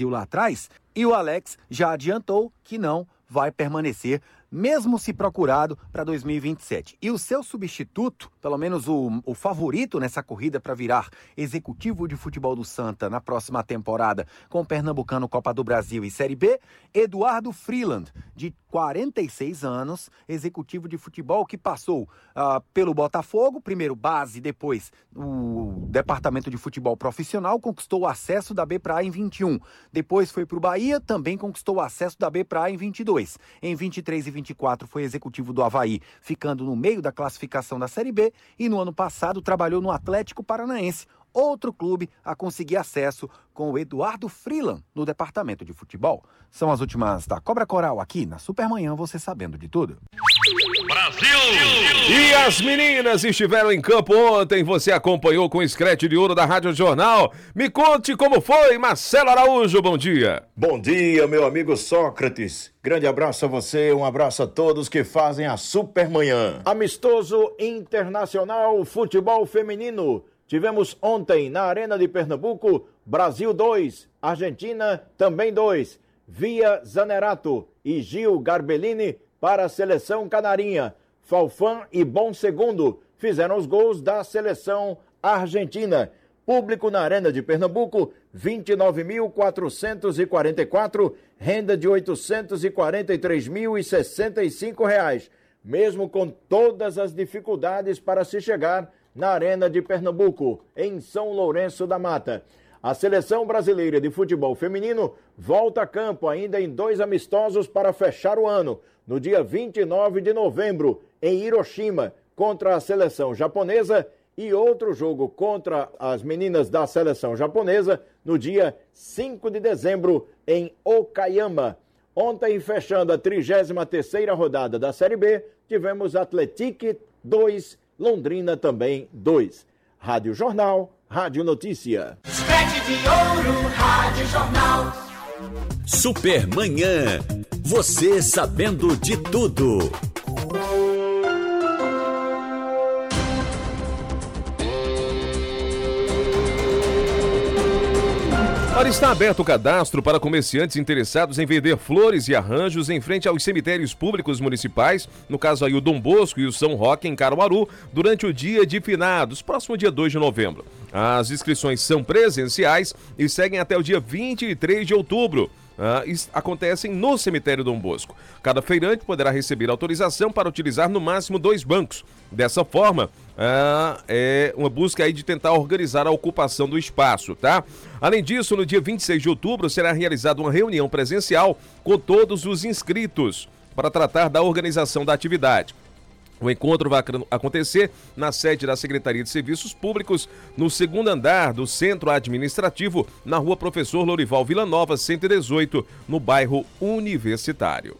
Brasil lá atrás, e o Alex já adiantou que não vai permanecer, mesmo se procurado para 2027. E o seu substituto, pelo menos o favorito nessa corrida para virar executivo de futebol do Santa na próxima temporada, com o Pernambucano, Copa do Brasil e Série B, Eduardo Freeland, de 46 anos, executivo de futebol que passou pelo Botafogo, primeiro base, depois o departamento de futebol profissional, conquistou o acesso da B para A em 21. Depois foi para o Bahia, também conquistou o acesso da B para A em 22. Em 23 e 24 foi executivo do Avaí, ficando no meio da classificação da Série B, e no ano passado trabalhou no Atlético Paranaense, outro clube a conseguir acesso com o Eduardo Freeland no departamento de futebol. São as últimas da Cobra Coral aqui na Supermanhã, você sabendo de tudo. Brasil! E as meninas estiveram em campo ontem, você acompanhou com o Scratch de Ouro da Rádio Jornal. Me conte como foi, Marcelo Araújo, bom dia. Bom dia, meu amigo Sócrates. Grande abraço a você, um abraço a todos que fazem a Supermanhã. Amistoso Internacional Futebol Feminino. Tivemos ontem na Arena de Pernambuco, Brasil 2, Argentina também 2. Via Zanerato e Gil Garbellini para a seleção canarinha. Falfan e Bom Segundo fizeram os gols da seleção argentina. Público na Arena de Pernambuco, 29.444, renda de R$ 843.065. Mesmo com todas as dificuldades para se chegar na Arena de Pernambuco, em São Lourenço da Mata. A seleção brasileira de futebol feminino volta a campo ainda em 2 amistosos para fechar o ano. No dia 29 de novembro, em Hiroshima, contra a seleção japonesa, e outro jogo contra as meninas da seleção japonesa no dia 5 de dezembro, em Okayama. Ontem, fechando a 33ª rodada da Série B, tivemos Atlético 2, Londrina também 2. Rádio Jornal, Rádio Notícia. Scratch de Ouro, Rádio Jornal. Supermanhã, você sabendo de tudo. Ora, está aberto o cadastro para comerciantes interessados em vender flores e arranjos em frente aos cemitérios públicos municipais, no caso aí o Dom Bosco e o São Roque em Caruaru, durante o dia de finados, próximo dia 2 de novembro. As inscrições são presenciais e seguem até o dia 23 de outubro. Acontecem no cemitério Dom Bosco. Cada feirante poderá receber autorização para utilizar no máximo 2 bancos. Dessa forma, é uma busca aí de tentar organizar a ocupação do espaço, tá? Além disso, no dia 26 de outubro será realizada uma reunião presencial com todos os inscritos para tratar da organização da atividade. O encontro vai acontecer na sede da Secretaria de Serviços Públicos, no 2º andar do Centro Administrativo, na Rua Professor Lorival Villanova, 118, no bairro Universitário.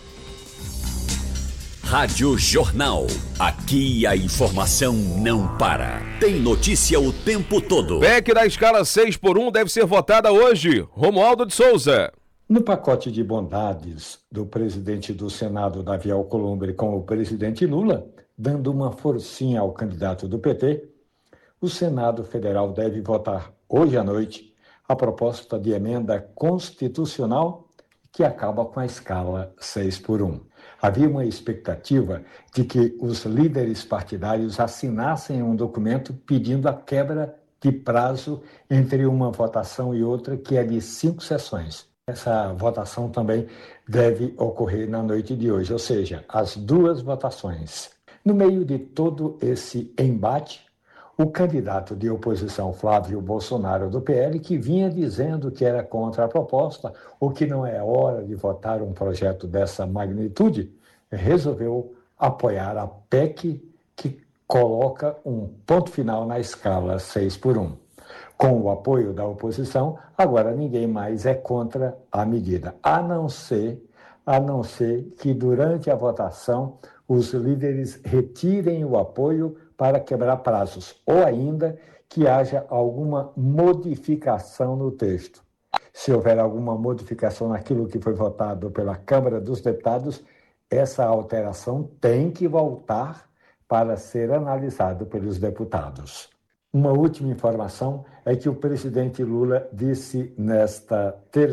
Rádio Jornal. Aqui a informação não para. Tem notícia o tempo todo. PEC da escala 6x1 deve ser votada hoje. Romualdo de Souza. No pacote de bondades do presidente do Senado, Davi Alcolumbre, com o presidente Lula, dando uma forcinha ao candidato do PT, o Senado Federal deve votar hoje à noite a proposta de emenda constitucional que acaba com a escala 6x1. Havia uma expectativa de que os líderes partidários assinassem um documento pedindo a quebra de prazo entre uma votação e outra, que é de 5 sessões. Essa votação também deve ocorrer na noite de hoje, ou seja, as 2 votações. No meio de todo esse embate, o candidato de oposição Flávio Bolsonaro do PL, que vinha dizendo que era contra a proposta ou que não é hora de votar um projeto dessa magnitude, resolveu apoiar a PEC que coloca um ponto final na escala 6x1. Com o apoio da oposição, agora ninguém mais é contra a medida, a não ser que durante a votação os líderes retirem o apoio para quebrar prazos, ou ainda que haja alguma modificação no texto. Se houver alguma modificação naquilo que foi votado pela Câmara dos Deputados, essa alteração tem que voltar para ser analisado pelos deputados. Uma última informação é que o presidente Lula disse nesta terça